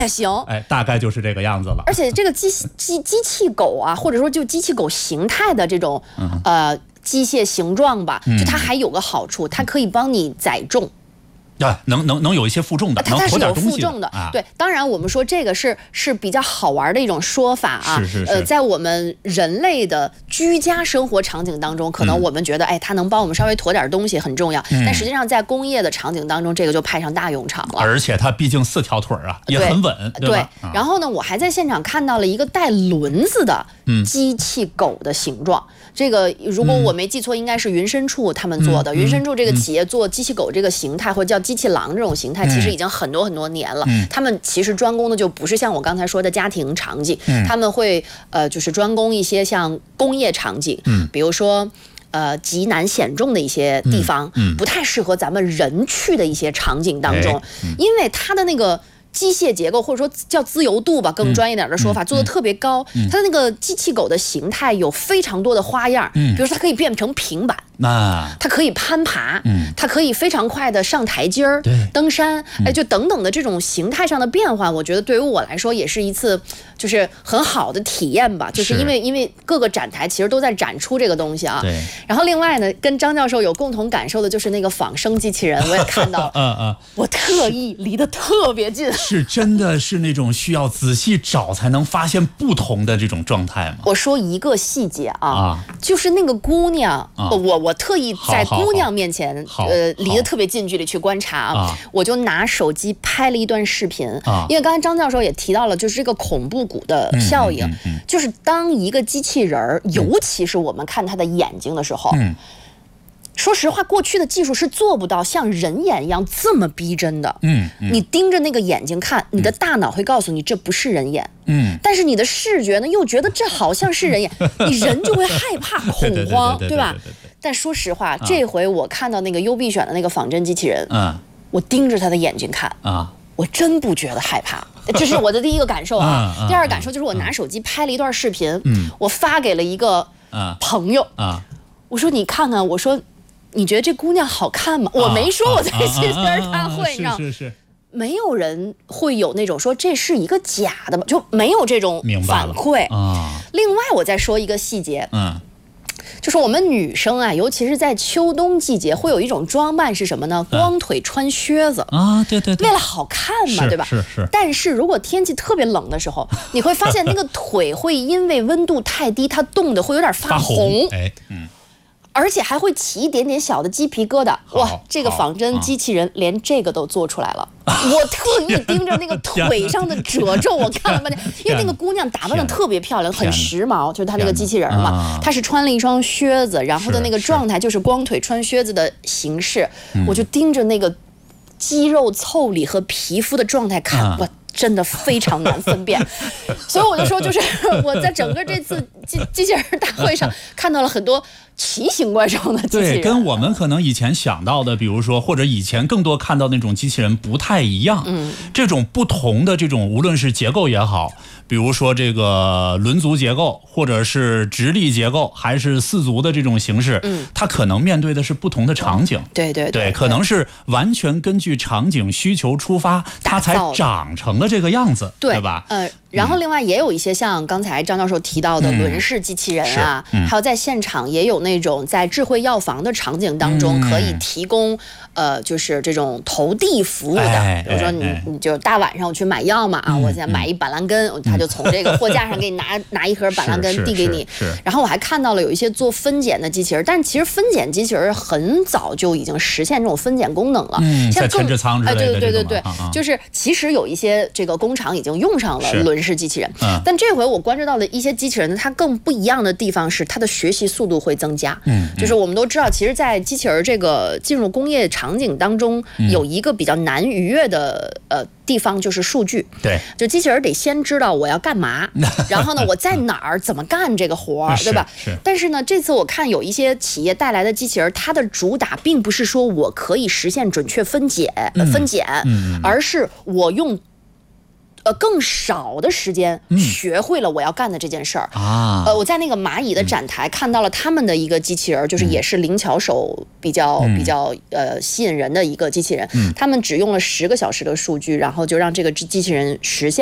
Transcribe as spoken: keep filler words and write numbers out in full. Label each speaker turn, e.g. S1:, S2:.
S1: 也行，
S2: 哎，大概就是这个样子了。
S1: 而且这个机机机器狗啊，或者说就机器狗形态的这种、嗯、呃机械形状吧，就它还有个好处，它可以帮你载重。
S2: 对，能能能有一些负重的，
S1: 它是有负重的。
S2: 啊、
S1: 对，当然我们说这个是是比较好玩的一种说法啊。
S2: 是是是。
S1: 呃，在我们人类的居家生活场景当中，可能我们觉得，嗯、哎，它能帮我们稍微驮点东西很重要，嗯、但实际上在工业的场景当中，这个就派上大用场了。
S2: 而且它毕竟四条腿啊，也很稳，对,
S1: 对
S2: 吧？
S1: 对。然后呢，我还在现场看到了一个带轮子的机器狗的形状。嗯这个如果我没记错，应该是云深处他们做的。嗯、云深处这个企业做机器狗这个形态，或者叫机器狼这种形态，其实已经很多很多年了。嗯、他们其实专攻的就不是像我刚才说的家庭场景，嗯、他们会呃就是专攻一些像工业场景，嗯、比如说呃极难险重的一些地方，嗯嗯、不太适合咱们人去的一些场景当中，嗯、因为它的那个。机械结构或者说叫自由度吧，更专业点的说法，嗯、做的特别高。嗯、它的那个机器狗的形态有非常多的花样，嗯、比如说它可以变成平板，
S2: 啊、
S1: 它可以攀爬，嗯、它可以非常快的上台阶儿、登山，
S2: 嗯、
S1: 哎，就等等的这种形态上的变化，我觉得对于我来说也是一次就是很好的体验吧。就是因为因为各个展台其实都在展出这个东西啊。
S2: 对。
S1: 然后另外呢，跟张教授有共同感受的就是那个仿生机器人，我也看到，
S2: 嗯嗯，
S1: 我特意离得特别近。
S2: 是真的是那种需要仔细找才能发现不同的这种状态吗？
S1: 我说一个细节啊，啊就是那个姑娘，啊、我我特意在姑娘面前，呃，离得特别近距离去观察啊，我就拿手机拍了一段视频，啊、因为刚才张教授也提到了，就是这个恐怖谷的效应，嗯嗯嗯、就是当一个机器人儿，嗯、尤其是我们看他的眼睛的时候。嗯说实话，过去的技术是做不到像人眼一样这么逼真的。嗯，嗯你盯着那个眼睛看，你的大脑会告诉你这不是人眼。嗯，但是你的视觉呢，又觉得这好像是人眼，你人就会害怕、恐慌，对吧？但说实话，啊、这回我看到那个优必选的那个仿真机器人，嗯，我盯着他的眼睛看啊。我真不觉得害怕，这是我的第一个感受啊。嗯、第二个感受就是我拿手机拍了一段视频，嗯、我发给了一个朋友，啊、我说你看看，我说。你觉得这姑娘好看吗？我没说我在机器人大会，你知道，
S2: 是是是，
S1: 没有人会有那种说这是一个假的吧，就没有这种反馈啊。另外，我再说一个细节，嗯，就是我们女生啊，尤其是在秋冬季节，会有一种装扮是什么呢？光腿穿靴子
S2: 啊，对对对，
S1: 为了好看嘛，对吧？
S2: 是是。
S1: 但是如果天气特别冷的时候，你会发现那个腿会因为温度太低，它冻得会有点发红，
S2: 哎，嗯。
S1: 而且还会起一点点小的鸡皮疙瘩，哇！这个仿真机器人连这个都做出来了。我特意盯着那个腿上的褶皱，我看了半天，因为那个姑娘打扮的特别漂亮，很时髦，就是她那个机器人嘛，她是穿了一双靴子，然后的那个状态就是光腿穿靴子的形式，我就盯着那个肌肉腠理和皮肤的状态看，我。真的非常难分辨，所以我就说，就是我在整个这次机机器人大会上看到了很多奇形怪状的机器人，
S2: 对，跟我们可能以前想到的，比如说或者以前更多看到那种机器人不太一样。嗯，这种不同的这种，无论是结构也好，比如说这个轮足结构，或者是直立结构，还是四足的这种形式，嗯，它可能面对的是不同的场景。
S1: 对对 对,
S2: 对，可能是完全根据场景需求出发，它才长成了这个样子， 对, 对吧？
S1: 呃，然后另外也有一些像刚才张教授提到的轮式机器人啊，嗯嗯、还有在现场也有那种在智慧药房的场景当中可以提供、嗯、呃，就是这种投递服务的，
S2: 哎、
S1: 比如说你、哎、你就大晚上我去买药嘛啊，嗯、我现在买一板蓝根，嗯、他就从这个货架上给你拿拿一盒板蓝根递给你。然后我还看到了有一些做分拣的机器人，但其实分拣机器人很早就已经实现这种分拣功能了，
S2: 嗯，
S1: 像
S2: 在前置仓之类的、
S1: 哎、对对对对对，啊啊就是其实有一些这个工厂已经用上了轮式机器人，嗯、但这回我关注到的一些机器人呢，它更不一样的地方是它的学习速度会增加。嗯，就是我们都知道，其实，在机器人这个进入工业场景当中，嗯、有一个比较难逾越的呃地方就是数据。
S2: 对，
S1: 就机器人得先知道我要干嘛，然后呢，我在哪儿怎么干这个活儿，对吧？
S2: 是。
S1: 但是呢，这次我看有一些企业带来的机器人，它的主打并不是说我可以实现准确分解、呃、分拣，嗯嗯、而是我用。呃， 呃更少的时间学会了我要干的这件事儿啊。呃，我在那个蚂蚁的展台看到了他们的一个机器人，就是也是灵巧手比较、嗯、比较呃吸引人的一个机器人，嗯、他们只用了十个小时的数据，然后就让这个机器人实现